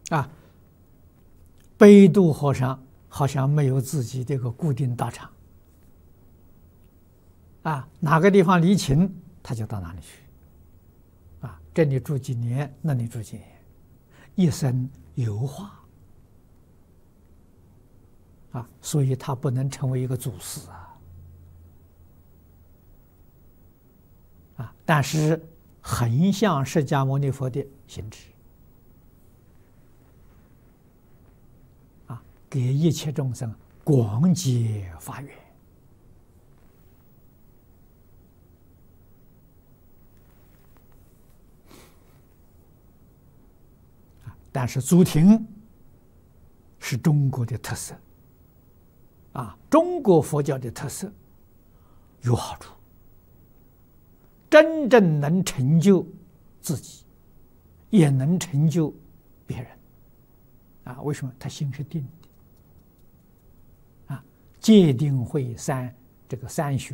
啊，北渡和尚好像没有自己这个固定道场，啊，哪个地方离情他就到哪里去，啊，这里住几年，那里住几年，一生游化，啊，所以他不能成为一个祖师啊，但是很像释迦牟尼佛的行持，啊，给一切众生广结法缘。但是祖庭是中国的特色，啊，中国佛教的特色有好处，真正能成就自己，也能成就别人，啊，为什么？他心是定的，啊，戒定慧三这个三学。